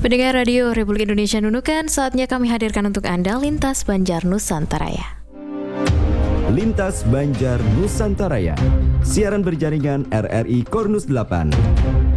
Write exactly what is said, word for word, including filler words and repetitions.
Pendengar Radio Republik Indonesia Nunukan, saatnya kami hadirkan untuk Anda Lintas Banjar Nusantaraya. Lintas Banjar Nusantaraya, siaran berjaringan R R I Kornus delapan.